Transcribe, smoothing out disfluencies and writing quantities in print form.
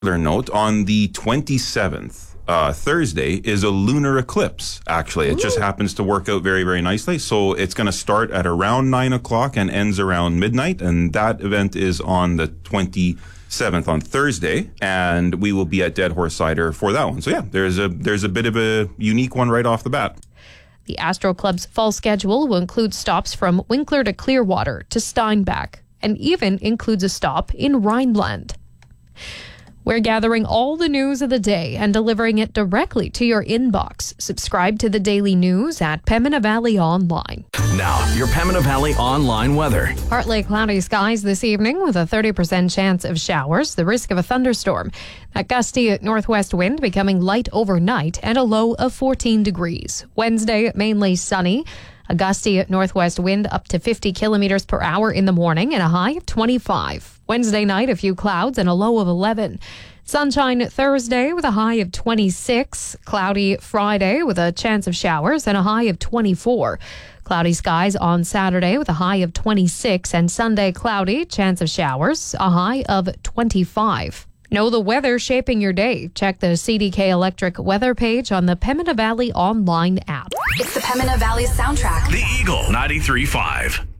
Note, on the 27th, Thursday, is a lunar eclipse, actually. It just happens to work out very, very nicely. So it's going to start at around 9 o'clock and ends around midnight. And that event is on the 27th on Thursday. And we will be at Dead Horse Cider for that one. So yeah, there's a bit of a unique one right off the bat. The Astro Club's fall schedule will include stops from Winkler to Clearwater to Steinbach, and even includes a stop in Rhineland. We're gathering all the news of the day and delivering it directly to your inbox. Subscribe to the daily news at Pembina Valley Online. Now, your Pembina Valley online weather. Partly cloudy skies this evening with a 30% chance of showers, the risk of a thunderstorm. That gusty northwest wind becoming light overnight and a low of 14 degrees. Wednesday, mainly sunny. A gusty northwest wind up to 50 kilometers per hour in the morning and a high of 25. Wednesday night, a few clouds and a low of 11. Sunshine Thursday with a high of 26. Cloudy Friday with a chance of showers and a high of 24. Cloudy skies on Saturday with a high of 26. And Sunday cloudy, chance of showers, a high of 25. Know the weather shaping your day. Check the CDK Electric weather page on the Pembina Valley online app. It's the Pembina Valley soundtrack. The Eagle 93.5.